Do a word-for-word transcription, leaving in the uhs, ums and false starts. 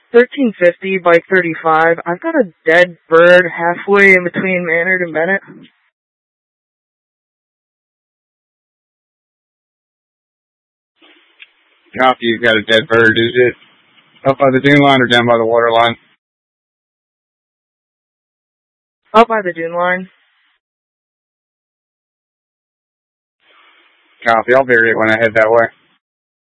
thirteen fifty, bike thirty-five. I've got a dead bird halfway in between Maynard and Bennett. Copy, you've got a dead bird. Is it up by the dune line or down by the water line? Up by the dune line. Copy, I'll vary it when I head that way.